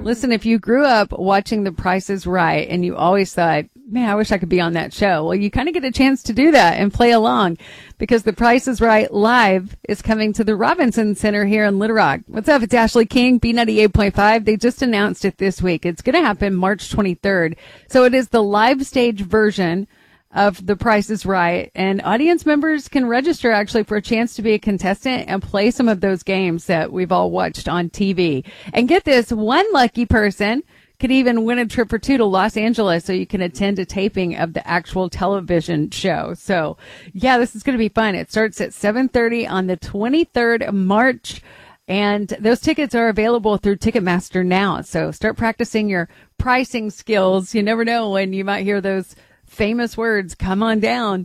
Listen, if you grew up watching The Price is Right and you always thought, man, I wish I could be on that show. Well, you kind of get a chance to do that and play along because The Price is Right Live is coming to the Robinson Center here in Little Rock. What's up? It's Ashley King, B98.5. They just announced it this week. It's going to happen March 23rd. So it is the live stage version of The Price is Right, and audience members can register actually for a chance to be a contestant and play some of those games that we've all watched on TV. And get this, one lucky person could even win a trip or two to Los Angeles so you can attend a taping of the actual television show. So, yeah, this is going to be fun. It starts at 7:30 on the 23rd of March, and those tickets are available through Ticketmaster now. So start practicing your pricing skills. You never know when you might hear those famous words. Come on down.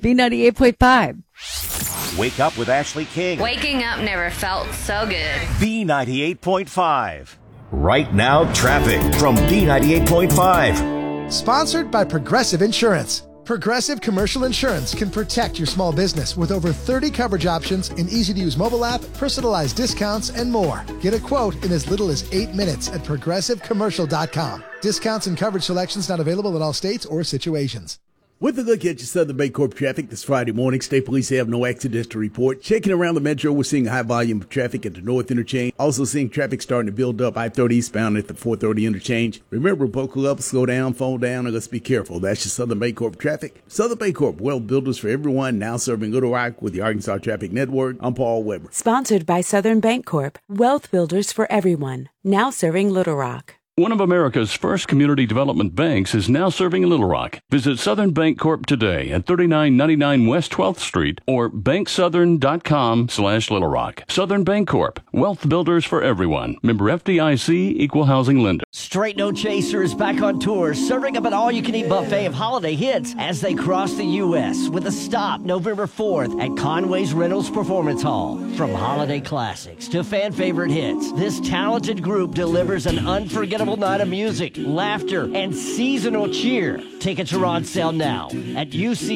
B98.5. Wake up with Ashley King. Waking up never felt so good. B98.5. Right now, traffic from B98.5. Sponsored by Progressive Insurance. Progressive Commercial Insurance can protect your small business with over 30 coverage options, an easy-to-use mobile app, personalized discounts, and more. Get a quote in as little as 8 minutes at progressivecommercial.com. Discounts and coverage selections not available in all states or situations. With a look at your Southern Bancorp traffic this Friday morning, State Police have no accidents to report. Checking around the metro, we're seeing a high volume of traffic at the North Interchange. Also seeing traffic starting to build up I-30 eastbound at the 430 Interchange. Remember, buckle up, slow down, phone down, and let's be careful. That's your Southern Bancorp traffic. Southern Bancorp, wealth builders for everyone, now serving Little Rock with the Arkansas Traffic Network. I'm Paul Weber. Sponsored by Southern Bancorp, wealth builders for everyone, now serving Little Rock. One of America's first community development banks is now serving Little Rock. Visit Southern Bancorp today at 3999 West 12th Street or banksouthern.com/Little Rock. Southern Bancorp, wealth builders for everyone. Member FDIC, equal housing lender. Straight No Chaser is back on tour, serving up an all-you-can-eat buffet of holiday hits as they cross the U.S. with a stop November 4th at Conway's Reynolds Performance Hall. From holiday classics to fan-favorite hits, this talented group delivers an unforgettable night of music, laughter, and seasonal cheer. Tickets are on sale now at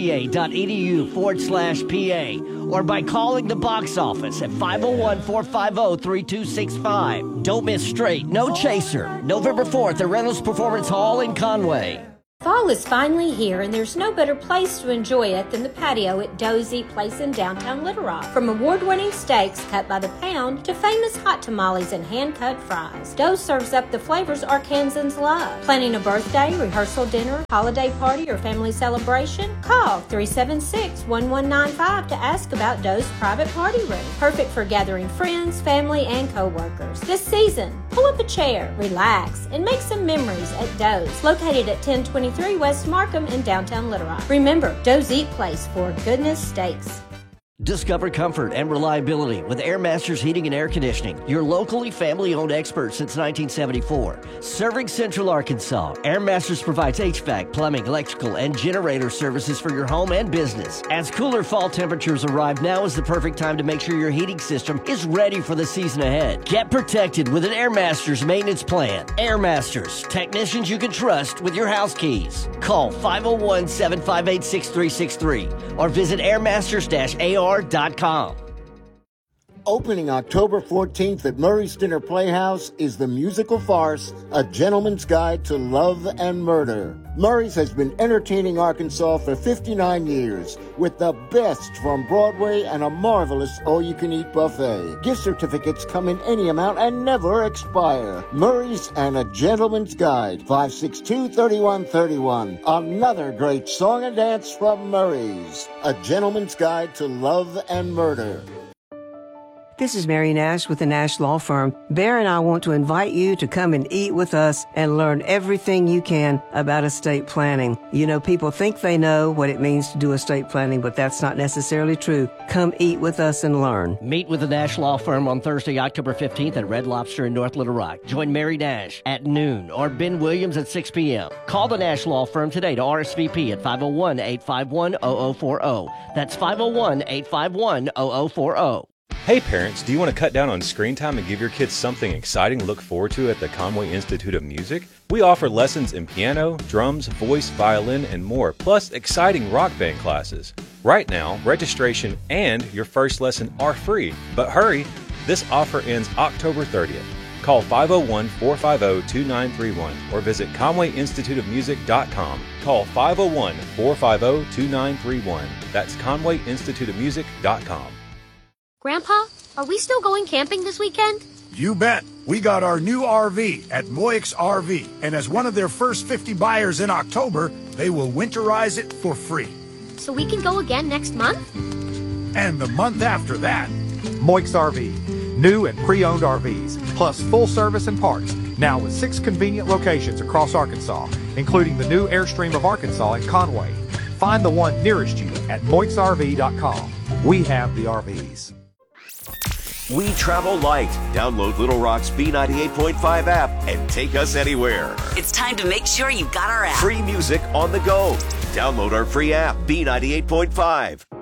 uca.edu/PA or by calling the box office at 501-450-3265. Don't miss Straight No Chaser, November 4th at Reynolds Performance Hall in Conway. Fall is finally here, and there's no better place to enjoy it than the patio at Dozy Place in downtown Little Rock. From award-winning steaks cut by the pound to famous hot tamales and hand-cut fries, Doze serves up the flavors Arkansans love. Planning a birthday, rehearsal dinner, holiday party, or family celebration? Call 376-1195 to ask about Doze's private party room. Perfect for gathering friends, family, and co-workers. This season, pull up a chair, relax, and make some memories at Doze, located at 1023 West Markham in downtown Little Rock. Remember, Doze Eat Place for goodness steaks. Discover comfort and reliability with Air Masters Heating and Air Conditioning, your locally family-owned expert since 1974. Serving Central Arkansas, Air Masters provides HVAC, plumbing, electrical, and generator services for your home and business. As cooler fall temperatures arrive, now is the perfect time to make sure your heating system is ready for the season ahead. Get protected with an Air Masters maintenance plan. Air Masters, technicians you can trust with your house keys. Call 501-758-6363 or visit airmasters-ar.com. Opening October 14th at Murray's Dinner Playhouse is the musical farce, A Gentleman's Guide to Love and Murder. Murray's has been entertaining Arkansas for 59 years with the best from Broadway and a marvelous all-you-can-eat buffet. Gift certificates come in any amount and never expire. Murray's and A Gentleman's Guide, 562-3131. Another great song and dance from Murray's. A Gentleman's Guide to Love and Murder. This is Mary Nash with the Nash Law Firm. Bear and I want to invite you to come and eat with us and learn everything you can about estate planning. You know, people think they know what it means to do estate planning, but that's not necessarily true. Come eat with us and learn. Meet with the Nash Law Firm on Thursday, October 15th at Red Lobster in North Little Rock. Join Mary Nash at noon or Ben Williams at 6 p.m. Call the Nash Law Firm today to RSVP at 501-851-0040. That's 501-851-0040. Hey parents, do you want to cut down on screen time and give your kids something exciting to look forward to at the Conway Institute of Music? We offer lessons in piano, drums, voice, violin, and more, plus exciting rock band classes. Right now, registration and your first lesson are free, but hurry, this offer ends October 30th. Call 501-450-2931 or visit ConwayInstituteOfMusic.com. Call 501-450-2931. That's ConwayInstituteOfMusic.com. Grandpa, are we still going camping this weekend? You bet. We got our new RV at Moix RV, and as one of their first 50 buyers in October, they will winterize it for free. So we can go again next month? And the month after that. Moix RV. New and pre-owned RVs, plus full service and parts. Now with 6 convenient locations across Arkansas, including the new Airstream of Arkansas in Conway. Find the one nearest you at moixrv.com. We have the RVs. We travel light. Download Little Rock's B98.5 app and take us anywhere. It's time to make sure you've got our app. Free music on the go. Download our free app, B98.5.